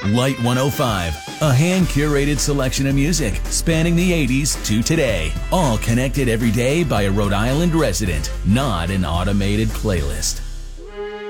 Light 105, a hand-curated selection of music spanning the 80s to today. All connected every day by a Rhode Island resident, not an automated playlist.